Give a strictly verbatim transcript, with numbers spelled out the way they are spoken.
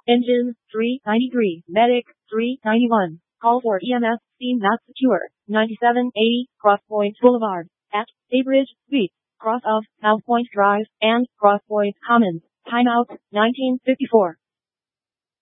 Engine, three ninety-three. Medic, three ninety-one. Call for E M S, steam not secure. ninety-seven eighty, Crosspoint Boulevard, at Baybridge, Suites, cross of South Point Drive, and Crosspoint Commons. Timeout, nineteen fifty-four.